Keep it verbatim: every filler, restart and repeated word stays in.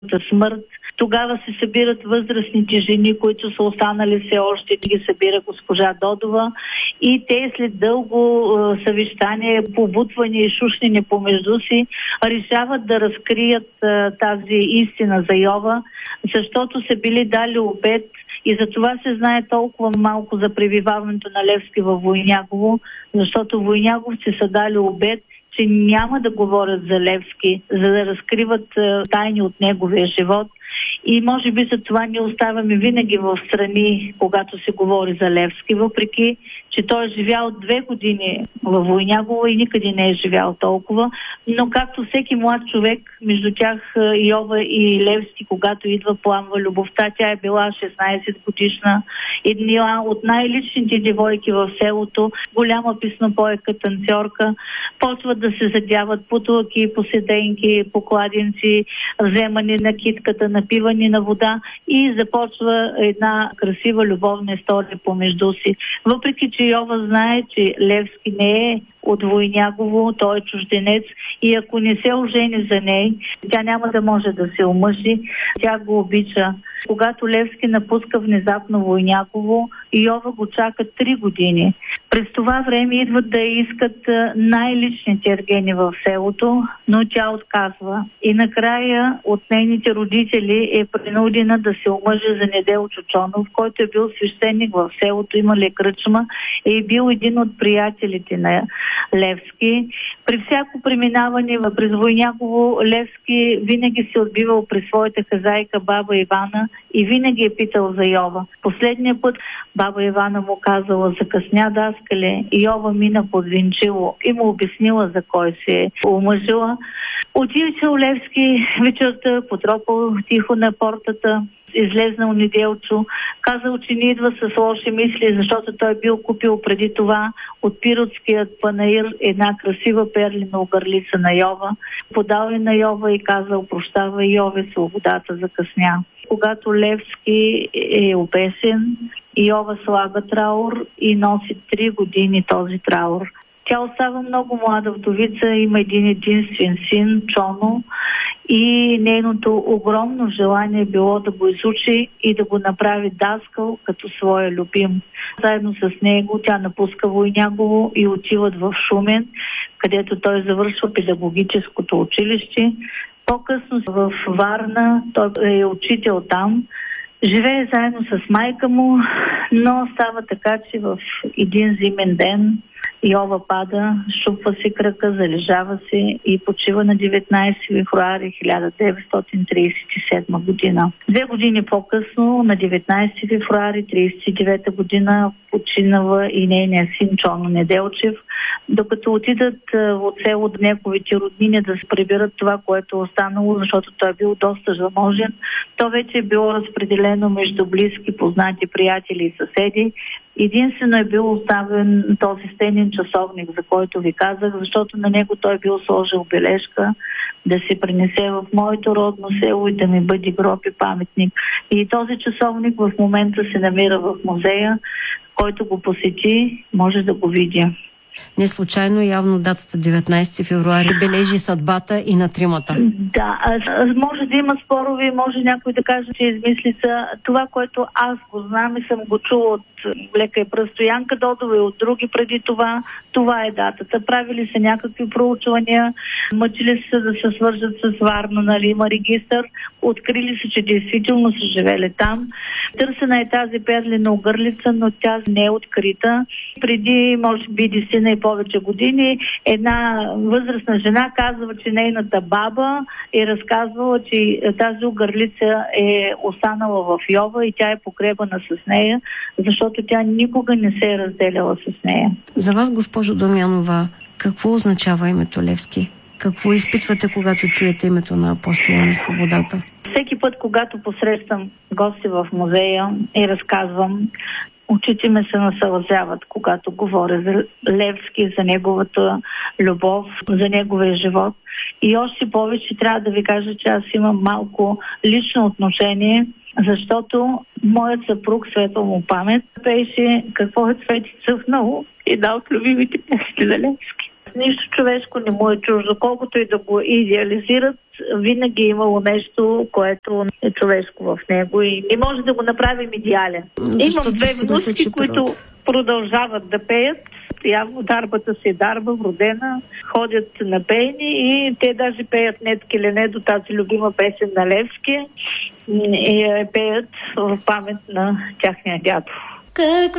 смърт. Тогава се събират възрастните жени, които са останали все още, ги събира госпожа Додова и те след дълго е, съвещание, побутване и шушнене помежду си решават да разкрият е, тази истина за Йова, защото са били дали обет и за това се знае толкова малко за пребиваването на Левски във Войнягово, защото войняговци са дали обет, че няма да говорят за Левски, за да разкриват е, тайни от неговия живот. И може би за това ние оставаме винаги в страни, когато се говори за Левски, въпреки че той е живял две години във Войнягово и никъде не е живял толкова. Но както всеки млад човек, между тях Йова и Левски, когато идва, пламва любовта. Тя е била шестнайсет годишна, една от най-личните девойки в селото, голяма песнопойка, танцорка. Почват да се задяват путулки, поседенки, покладенци, вземане на китката, напиване на вода и започва една красива любовна история помежду си. Въпреки че Йова знае, че Левски не е от Войнягово, той е чужденец и ако не се ожени за ней, тя няма да може да се омъжи, тя го обича. Когато Левски напуска внезапно Войнягово, Йова го чака три години. През това време идват да искат най-личните ергени в селото, но тя отказва. И накрая от нейните родители е принудена да се омъжи за Недел Чучонов, който е бил свещеник в селото, имали кръчма и е бил един от приятелите на Левски. При всяко преминаване през Войнягово Левски винаги се отбивал при своята хазайка баба Ивана и винаги е питал за Йова. Последния път баба Ивана му казала: закъсня, даскале. Йова мина под венчило и му обяснила за кой се е омъжила. Отивал Левски вечерта, потропал тихо на портата, излезнал Неделчо, казал, че не идва с лоши мисли, защото той бил купил преди това от Пиротският панаир една красива перлина огърлица на Йова. Подал и на Йова и казал: прощава, Йове, свободата закъсня. Когато Левски е обесен, Йова слага траур и носи три години този траур. Тя остава много млада вдовица, има един единствен син, Чоно, и нейното огромно желание било да го изучи и да го направи даскал като своя любим. Заедно с него тя напуска Войнягово и отиват в Шумен, където той завършва педагогическото училище. По-късно в Варна той е учител там. Живее заедно с майка му, но става така, че в един зимен ден Йова пада, шупва си кръка, залежава се и почива на деветнайсети февруари хиляда деветстотин трийсет и седма година. Две години по-късно, на деветнайсети февруари трийсет и девета година, починава и нейният син Чоно Неделчев. Докато отидат от село неговите роднини да се приберат това, което е останало, защото той е бил доста заможен, то вече е било разпределено между близки, познати, приятели и съседи. Единствено е бил оставен този стенен часовник, за който ви казах, защото на него той бил сложил бележка да се пренесе в моето родно село и да ми бъде гроб и паметник. И този часовник в момента се намира в музея, който го посети, може да го види. Не случайно явно датата деветнайсети февруари бележи съдбата и на тримата. Да, може да има спорове, може някой да каже, че е измислица. Това, което аз го знам и съм го чула от Лека и Пръстоянка Додова и от други преди това, това е датата. Правили са някакви проучвания, мъчили се да се свържат с Варна, нали, има регистър, открили се, че действително са живели там. Търсена е тази перлина огърлица, но тя не е открита. Преди, може би, десетина и повече години, една възрастна жена казва, че нейната баба е разказвала, че тази огърлица е останала в Йова и тя е покребана с нея, защото тя никога не се е разделяла с нея. За вас, госпожо Дамянова, какво означава името Левски? Какво изпитвате, когато чуете името на апостола на свободата? Всеки път, когато посрещам гости в музея и разказвам, очите ме се насълзяват, когато говоря за Левски, за неговата любов, за неговия живот. И още повече трябва да ви кажа, че аз имам малко лично отношение, защото моят съпруг, светла му памет, пееше "Какво е цвети цъфнало" и да от любимите песни за Левски. Нищо човешко не му е чуждо, колкото и да го идеализират, винаги е имало нещо, което е човешко в него и не може да го направим идеален. Защото Имам две внучки, които природа. продължават да пеят. Явно дарбата си е дарба, вродена. Ходят на пейни и те даже пеят "Нет келене" до тази любима песен на Левски и я пеят в памет на тяхния дядо.